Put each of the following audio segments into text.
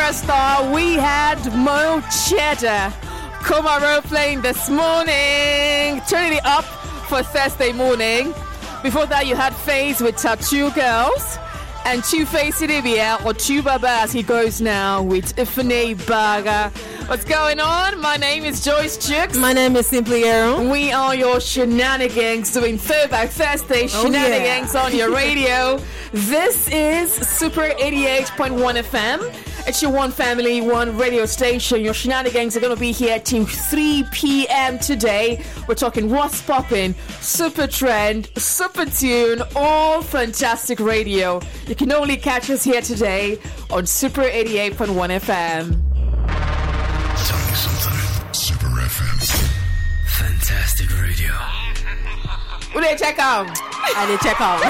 Superstar, we had Mo Cheddar. Komaro playing this morning. Turning it up for Thursday morning. Before that, you had Faze with Tattoo Girls. And Two-Face Idibia, or Chubaba as he goes now, with Ifene Baga. What's going on? My name is Joyce Chooks. My name is Simply Aaron. We are your shenanigans doing Throwback Thursday shenanigans on your radio. This is Super 88.1 FM. It's your one family, one radio station. Your shenanigans are going to be here till 3 p.m. today. We're talking what's popping, super trend, super tune, all fantastic radio. You can only catch us here today on Super 88.1 FM. Tell me something. Super FM. Fantastic radio. Who they check out? I did check out.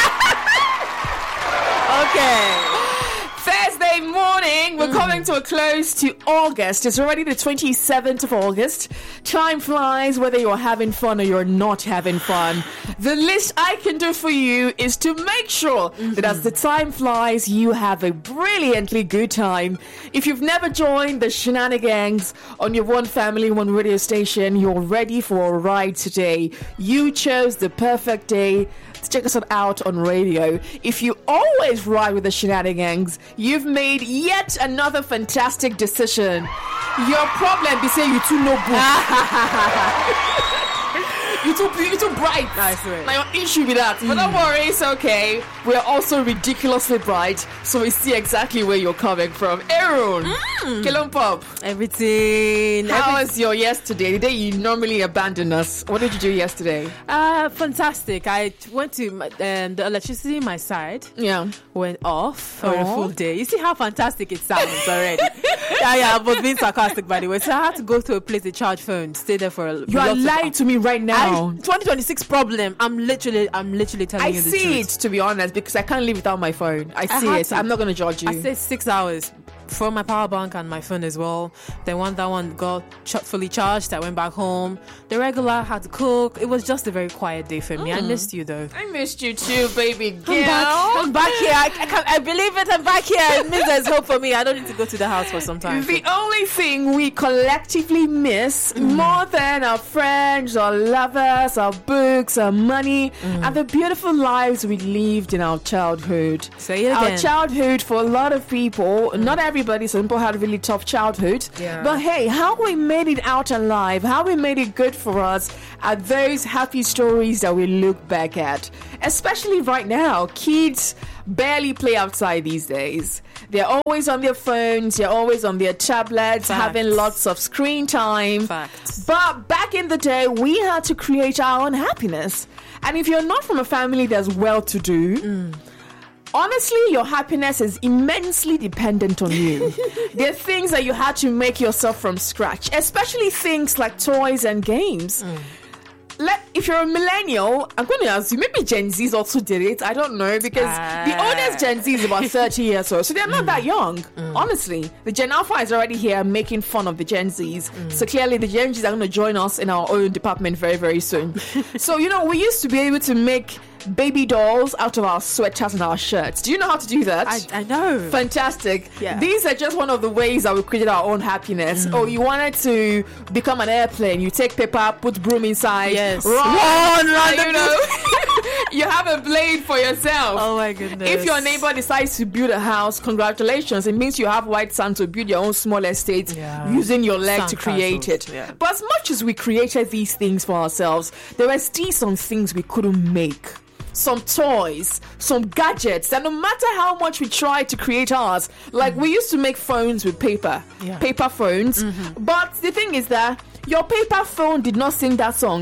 Okay. Thursday morning, we're coming to a close to August. It's already the 27th of August. Time flies whether you're having fun or you're not having fun. The least I can do for you is to make sure that as the time flies, you have a brilliantly good time. If you've never joined the shenanigans on your one family, one radio station, you're ready for a ride today. You chose the perfect day to check us out on radio. If you always ride with the shenanigans, you've made yet another fantastic decision. Your problem be saying you too no book. You too bright. Nice way. Now your issue with that. But don't worry, it's okay. We're also ridiculously bright, so we see exactly where you're coming from. Aaron, Kilon Pop. Everything. How was your yesterday? The day you normally abandon us. What did you do yesterday? Fantastic. I went to the electricity in my side. Yeah. Went off for a full day. You see how fantastic it sounds already. yeah, I was being sarcastic, by the way. So I had to go to a place to charge phone, stay there for a. You are lying to me right now. 2026 problem. I'm literally telling you the truth. I see it, to be honest, because I can't live without my phone. I see it. I'm not going to judge you. I stayed 6 hours for my power bank and my phone as well. Then when that one got fully charged, I went back home. The regular had to cook. It was just a very quiet day for me. I missed you though. I missed you too, baby girl. I'm back here. I believe it. I'm back here. It means there's hope for me. I don't need to go to the house for some time. The only thing we collectively miss more than our friends, our lovers, our books, our money, and the beautiful lives we lived in our childhood. Say it again. Our childhood, for a lot of people, not everybody, some people had a really tough childhood. Yeah. But hey, how we made it out alive, how we made it good for us are those happy stories that we look back at. Especially right now, kids barely play outside these days. They're always on their phones, they're always on their tablets, having lots of screen time. Facts. But back in the day, we had to create our own happiness. And if you're not from a family that's well-to-do, honestly, your happiness is immensely dependent on you. There are things that you had to make yourself from scratch, especially things like toys and games. If you're a millennial, I'm going to ask you, maybe Gen Zs also did it. I don't know, because the oldest Gen Z is about 30 years old, so they're not that young. Honestly, the Gen Alpha is already here making fun of the Gen Zs. So clearly the Gen Zs are going to join us in our own department very, very soon. So, we used to be able to make baby dolls out of our sweatshirts and our shirts. Do you know how to do that? I know. Fantastic. Yeah. These are just one of the ways that we created our own happiness. Oh, you wanted to become an airplane. You take paper, put broom inside. Yes. Run. You have a blade for yourself. Oh my goodness. If your neighbor decides to build a house, congratulations. It means you have white sand to build your own small estate using your leg to create it. Yeah. But as much as we created these things for ourselves, there were still some things we couldn't make. Some toys, some gadgets that no matter how much we tried to create ours, like we used to make phones with paper phones. But the thing is that your paper phone did not sing that song.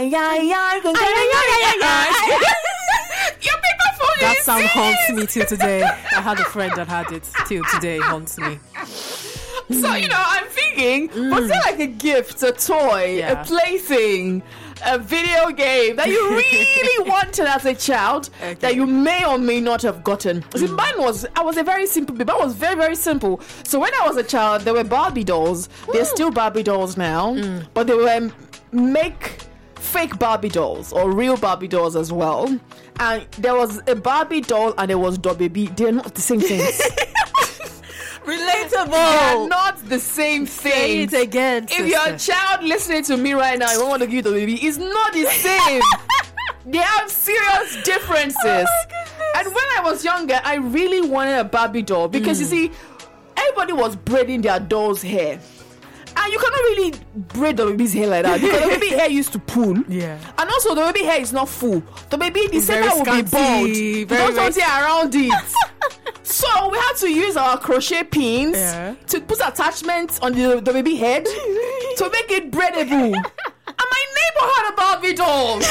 Your paper phone That didn't song sing haunts it. me till today. I had a friend that had it till today. Haunts me. So, I'm thinking, was there like a gift, a toy, a plaything, a video game that you really wanted as a child that you may or may not have gotten? See, I was a very simple baby. I was very, very simple. So when I was a child, there were Barbie dolls. They're still Barbie dolls now, but they were fake Barbie dolls or real Barbie dolls as well. And there was a Barbie doll and there was DoBaby. They're not the same things. Relatable. They're not the same Say thing. it again. If you're a child listening to me right now, you want to give the baby, it's not the same. They have serious differences. And when I was younger, I really wanted a Barbie doll because you see, everybody was braiding their doll's hair. And you cannot really braid the baby's hair like that because the baby hair used to pull. Yeah. And also the baby hair is not full. The baby, the center will be bald. There's something around it. So we had to use our crochet pins to put attachments on the baby head to make it braidable. And my neighbor had a Barbie doll.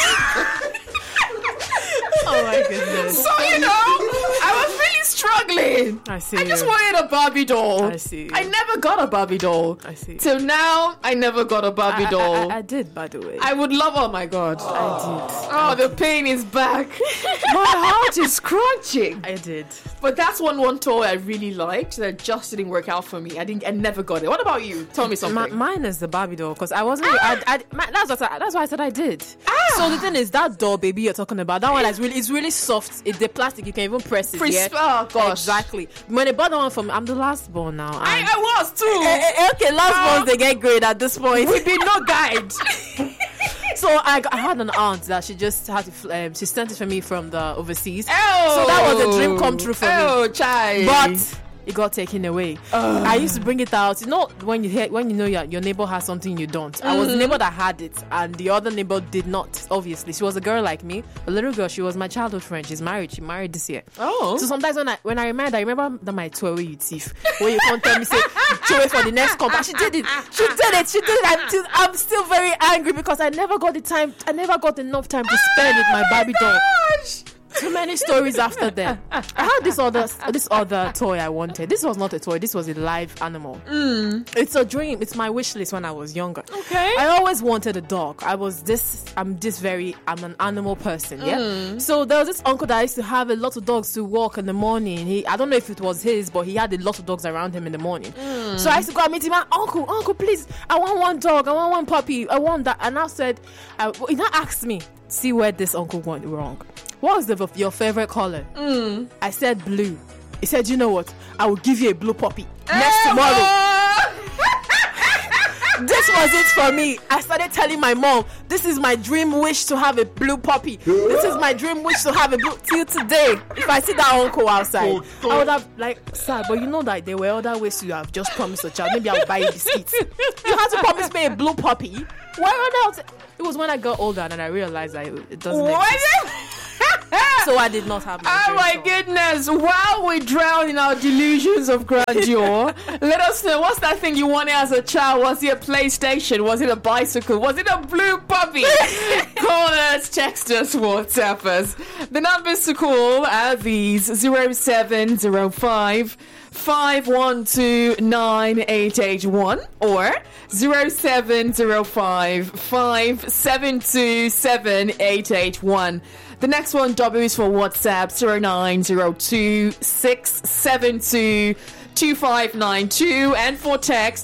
Oh my goodness. So, I was really struggling. I see. I just wanted a Barbie doll. I see. I never got a Barbie doll. I see. Till now, I never got a Barbie doll. I did, by the way. I would love, oh my God. I The pain is back. My heart is crunching. did. I did. But that's one toy I really liked that just didn't work out for me. I never got it. What about you? Tell me something. Mine is the Barbie doll because I wasn't. That's why I said I did. So the thing is, that doll, baby, you're talking about, that one is really soft. It's the plastic. You can even press it. Oh gosh. Exactly. When they bought that one from, I'm the last born now. I was too. Okay, last borns they get grade at this point. We did no guide. So I had an aunt that she just had to, she sent it for me from the overseas. Oh. So that was a dream come true for me. Oh, child. But it got taken away. I used to bring it out. When you know your neighbor has something you don't. I was the neighbor that had it, and the other neighbor did not. Obviously, she was a girl like me, a little girl. She was my childhood friend. She's married. She married this year. Oh. So sometimes when I remember that my toy you thief, when you can't tell me say show it for the next comp. She did it. I'm still very angry because I never got the time. I never got enough time to spend with my Barbie doll. Too many stories after that. I had this other toy I wanted. This was not a toy. This was a live animal. It's a dream. It's my wish list when I was younger. Okay. I always wanted a dog. I'm an animal person. Yeah. So there was this uncle that used to have a lot of dogs to walk in the morning. I don't know if it was his, but he had a lot of dogs around him in the morning. So I used to go and meet him. Uncle, please, I want one dog. I want one puppy. I want that. And I said, he now asked me, see where this uncle went wrong. What was your favorite color? I said blue. He said, you know what? I will give you a blue puppy next tomorrow. This was it for me. I started telling my mom, this is my dream wish to have a blue puppy. This is my dream wish to have a blue. Till today, if I see that uncle outside, I would have sir, but you know that there were other ways you have just promised a child. Maybe I'll buy you biscuits. You had to promise me a blue puppy. Why else? It was when I got older and I realized that it doesn't exist. So I did not have my Oh my goodness. While we drown in our delusions of grandeur, let us know, what's that thing you wanted as a child? Was it a PlayStation? Was it a bicycle? Was it a blue puppy? Call us, text us, WhatsApp us. The numbers to call are these: 0705 512 9881 or 0705 572 7881. The next one, W, is for WhatsApp, 0902 672 2592, and for text,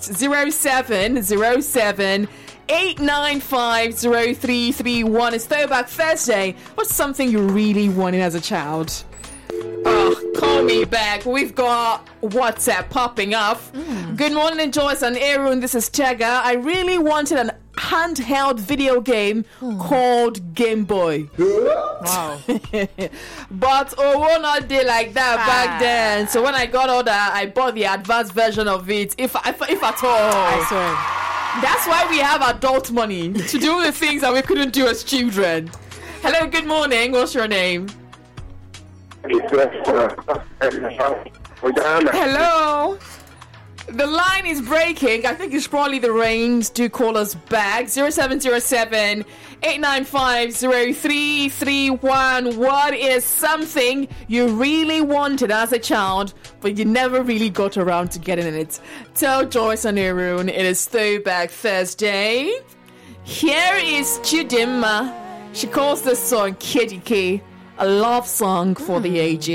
0707 895 0331. It's Throwback Thursday. What's something you really wanted as a child? Call me back. We've got WhatsApp popping up. Good morning, Joyce and Aaron. This is Tega. I really wanted an handheld video game called Game Boy. Wow. But won't not day like that back then. So when I got older, I bought the advanced version of it, if at all. I swear. That's why we have adult money to do the things that we couldn't do as children. Hello, good morning. What's your name? Hello. The line is breaking. I think it's probably the rains. Do call us back. 0707 895 0331. What is something you really wanted as a child, but you never really got around to getting it? Tell Joyce and Aaron it is Throwback Thursday. Here is Chidimma. She calls this song KDK, a love song for the ages.